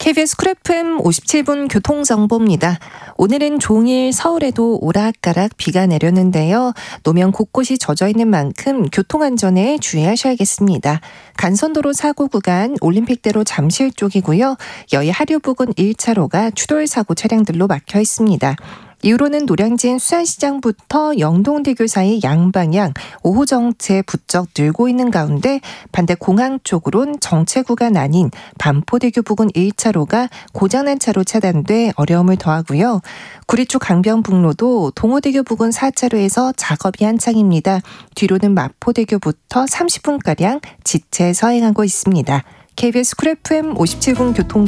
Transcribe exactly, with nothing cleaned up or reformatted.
케이비에스 쿨 에프엠 오십칠 분 교통정보입니다. 오늘은 종일 서울에도 오락가락 비가 내렸는데요. 노면 곳곳이 젖어있는 만큼 교통안전에 주의하셔야겠습니다. 간선도로 사고 구간 올림픽대로 잠실 쪽이고요. 여의 하류 부근 일 차로가 추돌 사고 차량들로 막혀 있습니다. 이후로는 노량진 수산시장부터 영동대교 사이 양방향 오호 정체 부쩍 늘고 있는 가운데 반대 공항 쪽으론 정체 구간 아닌 반포대교 부근 일 차로가 고장난 차로 차단돼 어려움을 더하고요. 구리 쪽 강변북로도 동호대교 부근 사 차로에서 작업이 한창입니다. 뒤로는 마포대교부터 삼십 분가량 지체 서행하고 있습니다. 케이비에스 쿨 에프엠 오십칠 분 교통